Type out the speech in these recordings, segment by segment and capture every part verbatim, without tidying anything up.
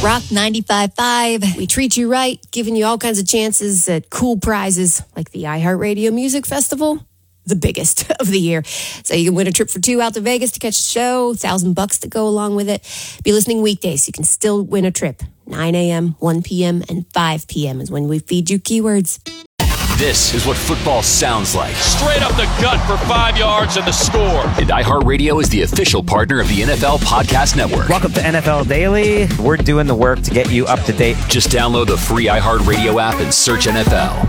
Rock ninety-five point five. We treat you right, giving you all kinds of chances at cool prizes like the iHeartRadio Music Festival, the biggest of the year. So you can win a trip for two out to Vegas to catch the show, thousand bucks to go along with it. Be listening weekdays. You can still win a trip. nine a.m., one p.m., and five p.m. is when we feed you keywords. This is what football sounds like. Straight up the gut for five yards and the score. And iHeartRadio is the official partner of the N F L Podcast Network. Welcome to N F L Daily. We're doing the work to get you up to date. Just download the free iHeartRadio app and search N F L.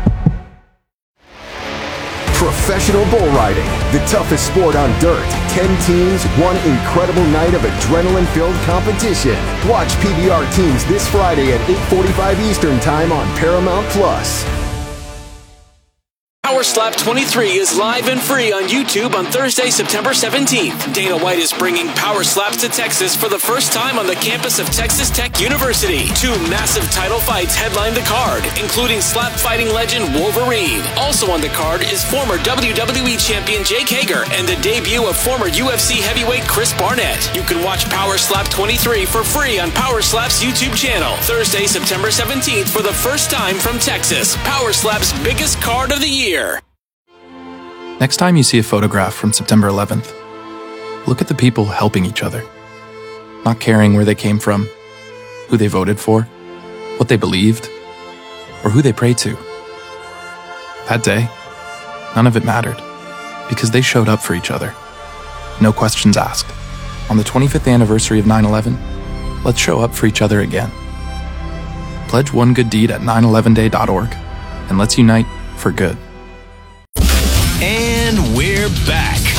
Professional bull riding, the toughest sport on dirt. Ten teams, one incredible night of adrenaline-filled competition. Watch P B R teams this Friday at eight forty-five Eastern Time on Paramount Plus. Power Slap twenty-three is live and free on YouTube on Thursday, September seventeenth. Dana White is bringing Power Slaps to Texas for the first time on the campus of Texas Tech University. Two massive title fights headline the card, including slap fighting legend Wolverine. Also on the card is former W W E champion Jake Hager and the debut of former U F C heavyweight Chris Barnett. You can watch Power Slap twenty-three for free on Power Slap's YouTube channel. Thursday, September seventeenth for the first time from Texas. Power Slap's biggest card of the year. Next time you see a photograph from September eleventh, look at the people helping each other, not caring where they came from, who they voted for, what they believed, or who they prayed to. That day, none of it mattered, because they showed up for each other. No questions asked. On the twenty-fifth anniversary of nine eleven, let's show up for each other again. Pledge one good deed at nine eleven day dot org, and let's unite for good. And we're back.